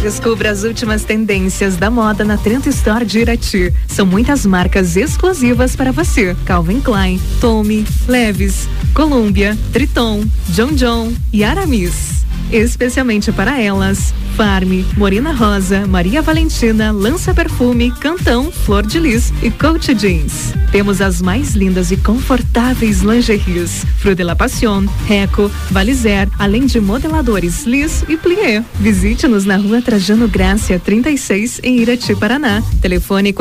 Descubra as últimas tendências da moda na Trend Store de Irati. São muitas marcas exclusivas para você. Calvin Klein, Tommy, Levi's, Columbia, Triton, John e Aramis. Especialmente para elas, Farm, Morena Rosa, Maria Valentina, Lança Perfume, Cantão, Flor de Lis e Coach Jeans. Temos as mais lindas e confortáveis lingeries, Fruit de la Passion, Reco, Valizer, além de modeladores Lis e Plié. Visite-nos na Rua Trajano Grácia 36 em Irati, Paraná. Telefone